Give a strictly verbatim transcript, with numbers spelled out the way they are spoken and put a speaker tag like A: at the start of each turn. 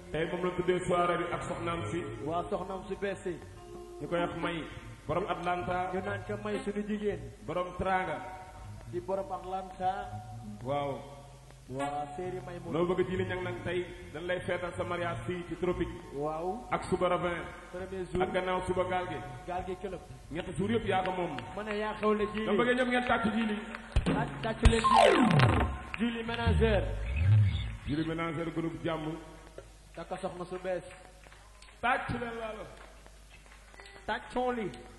A: tey moom la tuddee soirée bi ak soxnaam si.
B: waa soxnaam su bees si.
A: ñu koy wax May. borom Atlanta.
B: ñu naan ko May suñu jigéen.
A: borom Tranga.
B: di borom Atlanta.
A: waaw.
B: waa séeri May moom.
A: loo bëgg ji li ñang nag tey dañ lay feetal sa mariage fii ci tropique.
B: waaw.
A: ak suba ravin.
B: premier jour
A: ak gannaaw suba gaal gi.
B: gaal gi këlëb.
A: ñetti jour yëpp yaa ko moom.
B: ma ne yaa xewle ji li.
A: dama bëggee ñoom ngeen tàcc ji li.
B: tàcc tàcc leen ji li. ji li ménageur.
A: ji li ménageur groupe jàmm.
B: takka soxna su bees.
A: tàcc leen laalo.
B: tàccoon li.